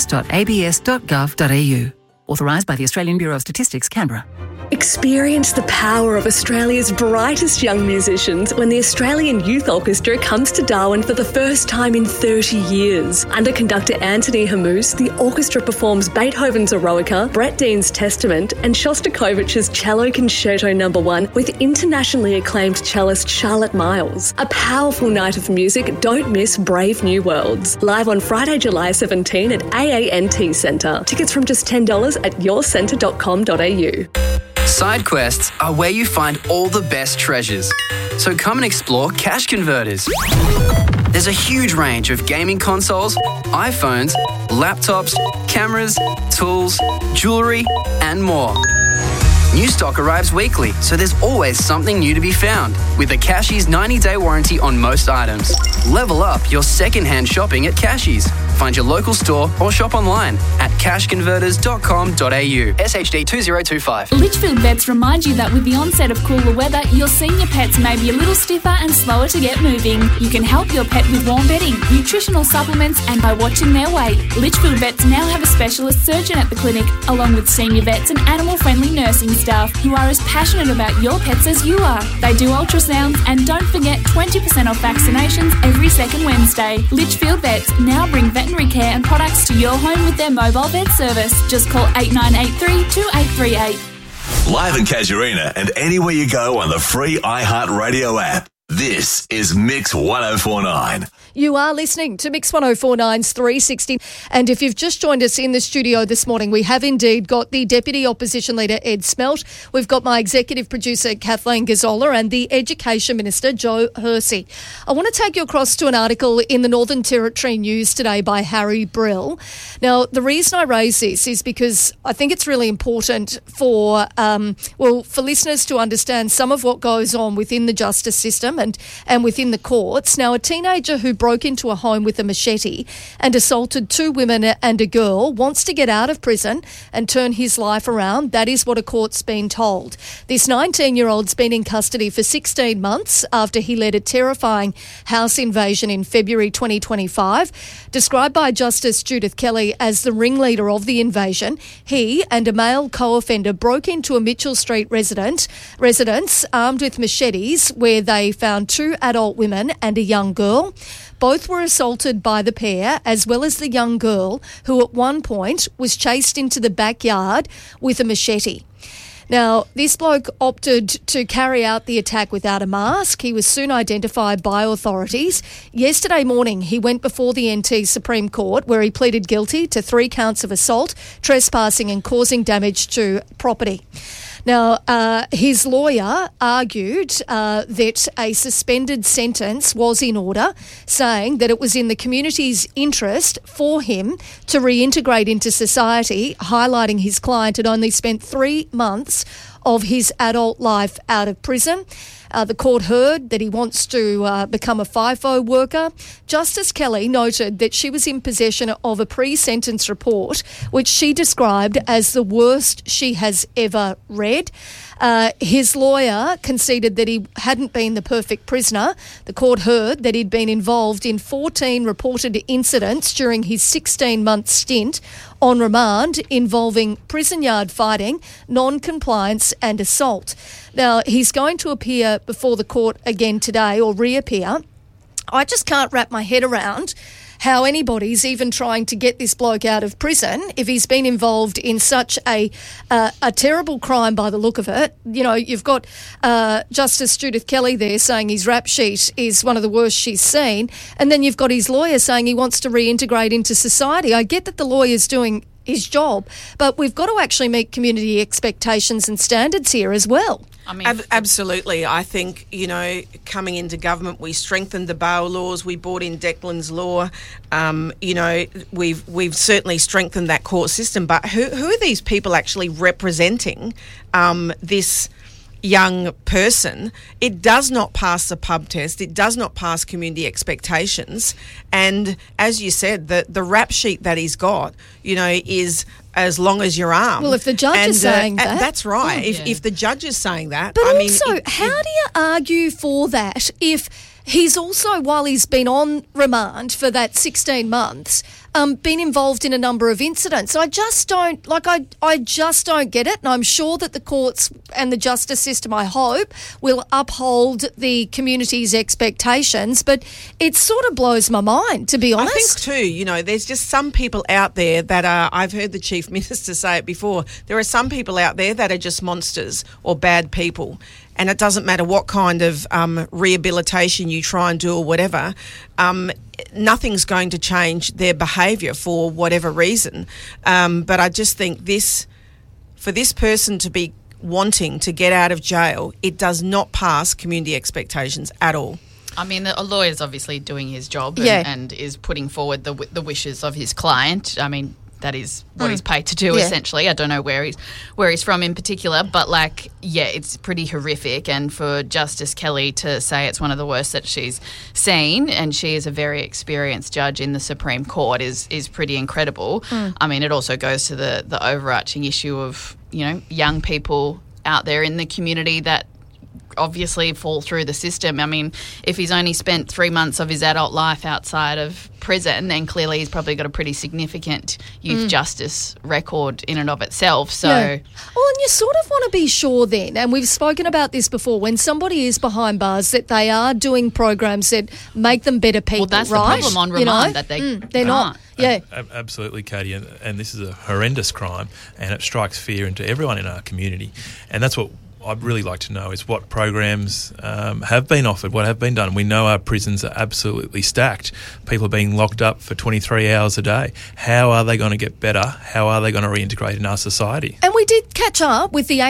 census.abs.gov.au. Authorised by the Australian Bureau of Statistics, Canberra. Experience the power of Australia's brightest young musicians when the Australian Youth Orchestra comes to Darwin for the first time in 30 years. Under conductor Anthony Hamous, the orchestra performs Beethoven's Eroica, Brett Dean's Testament, and Shostakovich's Cello Concerto No. 1 with internationally acclaimed cellist Charlotte Miles. A powerful night of music. Don't miss Brave New Worlds. Live on Friday, July 17 at AANT Centre. Tickets from just $10 at yourcentre.com.au. Side quests are where you find all the best treasures. So come and explore Cash Converters. There's a huge range of gaming consoles, iPhones, laptops, cameras, tools, jewellery, and more. New stock arrives weekly, so there's always something new to be found. With the Cashies 90-day warranty on most items. Level up your second-hand shopping at Cashies. Find your local store or shop online at cashconverters.com.au. SHD 2025. Litchfield Vets remind you that with the onset of cooler weather, your senior pets may be a little stiffer and slower to get moving. You can help your pet with warm bedding, nutritional supplements, and by watching their weight. Litchfield Vets now have a specialist surgeon at the clinic, along with senior vets and animal-friendly nursing staff who are as passionate about your pets as you are. They do ultrasounds, and don't forget 20% off vaccinations every second Wednesday. Litchfield Vets now bring veterinary care and products to your home with their mobile vet service. Just call 8983 2838. Live in Casuarina and anywhere you go on the free iHeartRadio app. This is Mix 104.9. You are listening to Mix 104.9's 360. And if you've just joined us in the studio this morning, we have indeed got the Deputy Opposition Leader, Ed Smelt. We've got my Executive Producer, Kathleen Gazzola, and the Education Minister, Joe Hersey. I want to take you across to an article in the Northern Territory News today by Harry Brill. Now, the reason I raise this is because I think it's really important for listeners to understand some of what goes on within the justice system remand and within the courts. Now, a teenager who broke into a home with a machete and assaulted 2 women and a girl wants to get out of prison and turn his life around. That is what a court's been told. This 19-year-old's been in custody for 16 months after he led a terrifying house invasion in February 2025. Described by Justice Judith Kelly as the ringleader of the invasion, he and a male co-offender broke into a Mitchell Street residence armed with machetes where they found 2 adult women and a young girl. Both were assaulted by the pair, as well as the young girl, who at one point was chased into the backyard with a machete. Now, this bloke opted to carry out the attack without a mask. He was soon identified by authorities. Yesterday morning, he went before the NT Supreme Court, where he pleaded guilty to 3 counts of assault, trespassing and causing damage to property. Now, his lawyer argued that a suspended sentence was in order, saying that it was in the community's interest for him to reintegrate into society, highlighting his client had only spent 3 months of his adult life out of prison. The court heard that he wants to become a FIFO worker. Justice Kelly noted that she was in possession of a pre-sentence report, which she described as the worst she has ever read. His lawyer conceded that he hadn't been the perfect prisoner. The court heard that he'd been involved in 14 reported incidents during his 16-month stint on remand involving prison yard fighting, non-compliance and assault. Now, he's going to appear before the court again today, or reappear. I just can't wrap my head around how anybody's even trying to get this bloke out of prison if he's been involved in such a terrible crime by the look of it. You know, you've got Justice Judith Kelly there saying his rap sheet is one of the worst she's seen, and then you've got his lawyer saying he wants to reintegrate into society. I get that the lawyer's doing his job, but we've got to actually meet community expectations and standards here as well. I mean, absolutely. I think, you know, coming into government, we strengthened the bail laws. We brought in Declan's law. You know, we've certainly strengthened that court system. But who are these people actually representing this young person? It does not pass the pub test. It does not pass community expectations. And as you said, the rap sheet that he's got, you know, is as long as your arm. Well, if the judge is saying that. That's right. If the judge is saying that. But also, how do you argue for that if he's also, while he's been on remand for that 16 months, been involved in a number of incidents? I just don't, I just don't get it. And I'm sure that the courts and the justice system, I hope, will uphold the community's expectations. But it sort of blows my mind, to be honest. I think too, you know, there's just some people out there that are, I've heard the Chief Minister say it before, there are some people out there that are just monsters or bad people. And it doesn't matter what kind of rehabilitation you try and do or whatever, nothing's going to change their behaviour for whatever reason. But I just think for this person to be wanting to get out of jail, it does not pass community expectations at all. I mean, a lawyer's obviously doing his job and is putting forward the wishes of his client. I mean, that is what he's paid to do, essentially. I don't know where he's from in particular, but it's pretty horrific. And for Justice Kelly to say it's one of the worst that she's seen, and she is a very experienced judge in the Supreme Court, is pretty incredible. I mean, it also goes to the overarching issue of, you know, young people out there in the community that obviously fall through the system. I mean, if he's only spent 3 months of his adult life outside of prison, then clearly he's probably got a pretty significant youth justice record in and of itself. So, well, and you sort of want to be sure then, and we've spoken about this before, when somebody is behind bars, that they are doing programs that make them better people. Well, that's right? the problem on remand, that they're not. Yeah, absolutely, Katie, and this is a horrendous crime, and it strikes fear into everyone in our community, and that's what I'd really like to know is what programs have been offered, what have been done. We know our prisons are absolutely stacked. People are being locked up for 23 hours a day. How are they going to get better? How are they going to reintegrate in our society? And we did catch up with the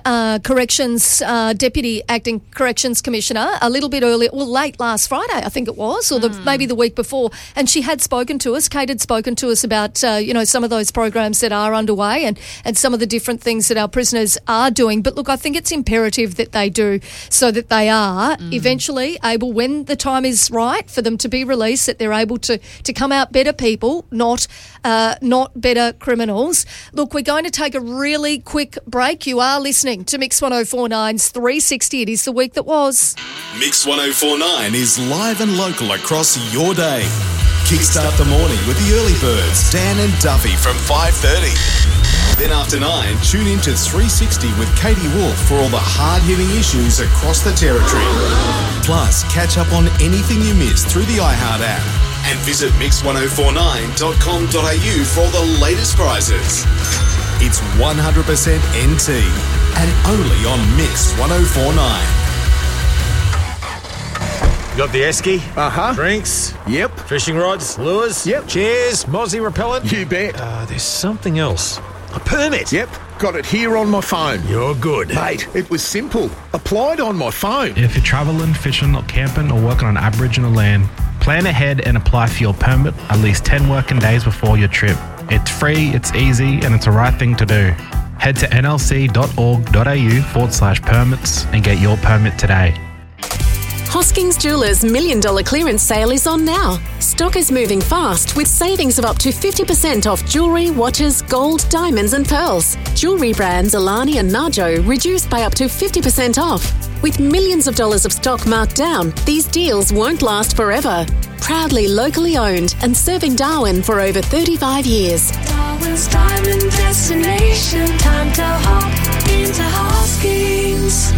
Deputy Acting Corrections Commissioner a little bit earlier, late last Friday, I think it was, or maybe the week before. And she had spoken to us, Kate had spoken to us about, some of those programs that are underway and some of the different things that our prisoners are doing. But look, I think it's imperative that they do, so that they are eventually able, when the time is right for them to be released, that they're able to come out better people, not better criminals. Look, we're going to take a really quick break. You are listening to Mix 104.9's 360. It is the week that was. Mix 104.9 is live and local across your day. Kickstart the morning with the early birds, Dan and Duffy from 5:30. Then after 9, tune in to 360 with Katie Wolf for all the hard-hitting issues across the territory. Plus, catch up on anything you missed through the iHeart app. And visit mix1049.com.au for all the latest prizes. It's 100% NT and only on Mix 104.9. Got the esky? Drinks? Yep. Fishing rods? Lures? Yep. Chairs? Mozzie repellent? You bet. There's something else. A permit? Yep. Got it here on my phone. You're good. Mate, it was simple. Applied on my phone. If you're travelling, fishing, or camping, or working on Aboriginal land, plan ahead and apply for your permit at least 10 working days before your trip. It's free, it's easy, and it's the right thing to do. Head to nlc.org.au/permits and get your permit today. Hoskings Jewelers $1 million clearance sale is on now. Stock is moving fast with savings of up to 50% off jewellery, watches, gold, diamonds and pearls. Jewellery brands Alani and Najo reduced by up to 50% off. With millions of dollars of stock marked down, these deals won't last forever. Proudly locally owned and serving Darwin for over 35 years. Darwin's diamond destination. Time to hop into Hoskings.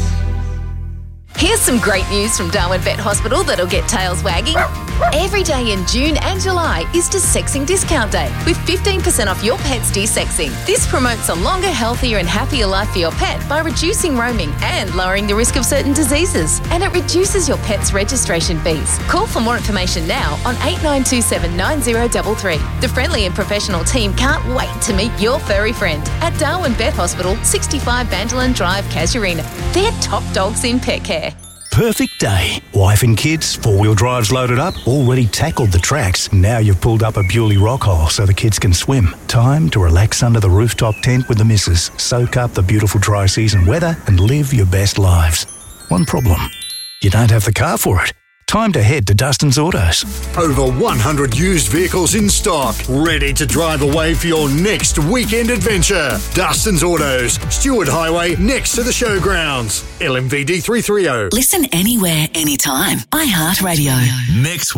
Here's some great news from Darwin Vet Hospital that'll get tails wagging. Every day in June and July is Desexing Discount Day with 15% off your pet's desexing. This promotes a longer, healthier and happier life for your pet by reducing roaming and lowering the risk of certain diseases. And it reduces your pet's registration fees. Call for more information now on 8927 9033. The friendly and professional team can't wait to meet your furry friend at Darwin Vet Hospital, 65 Vanderland Drive, Casuarina. They're top dogs in pet care. Perfect day. Wife and kids, four-wheel drives loaded up, already tackled the tracks. Now you've pulled up a Bewley rock hole so the kids can swim. Time to relax under the rooftop tent with the missus, soak up the beautiful dry season weather and live your best lives. One problem. You don't have the car for it. Time to head to Dustin's Autos. Over 100 used vehicles in stock, ready to drive away for your next weekend adventure. Dustin's Autos, Stewart Highway, next to the showgrounds. LMVD 330. Listen anywhere, anytime. iHeartRadio. Mix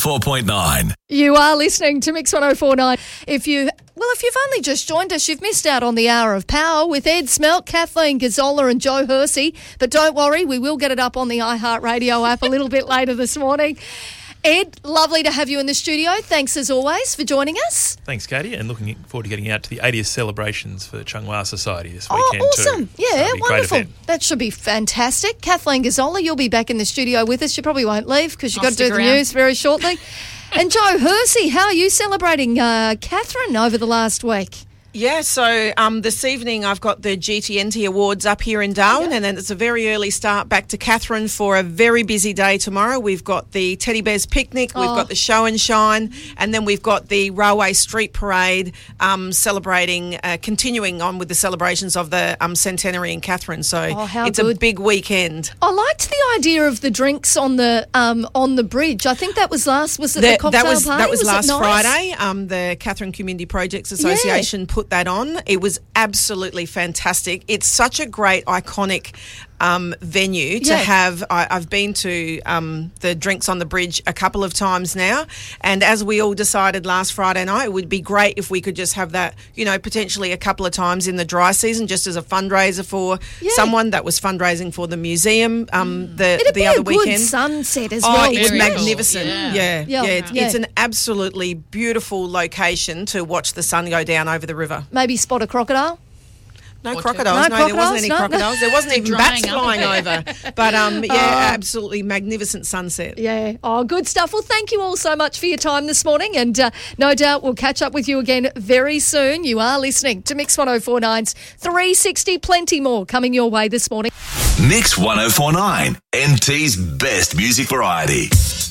104.9. You are listening to Mix 104.9. If you've only just joined us, you've missed out on the Hour of Power with Ed Smelt, Kathleen Gazzola and Joe Hersey. But don't worry, we will get it up on the iHeartRadio app a little bit later this morning. Ed, lovely to have you in the studio. Thanks as always for joining us. Thanks, Katie, and looking forward to getting out to the 80th celebrations for Chung Wah Society this weekend awesome. too. Yeah, so wonderful. That should be fantastic. Kathleen Gazzola, you'll be back in the studio with us. You probably won't leave because you've got to do the news very shortly. And Joe Hersey, how are you celebrating Catherine over the last week? Yeah, so this evening I've got the GTNT Awards up here in Darwin, and then it's a very early start back to Catherine for a very busy day tomorrow. We've got the Teddy Bears Picnic, we've got the Show and Shine, and then we've got the Railway Street Parade celebrating, continuing on with the celebrations of the centenary in Catherine. So it's a big weekend. I liked the idea of the drinks on the bridge. I think that was the cocktail party? That was last nice? Friday. The Catherine Community Projects Association put that on. It was absolutely fantastic. It's such a great, iconic venue to have. I've been to the Drinks on the Bridge a couple of times now, and as we all decided last Friday night, it would be great if we could just have that, potentially a couple of times in the dry season, just as a fundraiser for someone that was fundraising for the museum the other weekend. Good sunset as well. It's magnificent. Cool. It's an absolutely beautiful location to watch the sun go down over the river. Maybe spot a crocodile. No crocodiles. No, there wasn't any crocodiles. There wasn't even bats flying over. But, absolutely magnificent sunset. Yeah. Oh, good stuff. Well, thank you all so much for your time this morning. And no doubt we'll catch up with you again very soon. You are listening to Mix 104.9's 360. Plenty more coming your way this morning. Mix 104.9, NT's best music variety.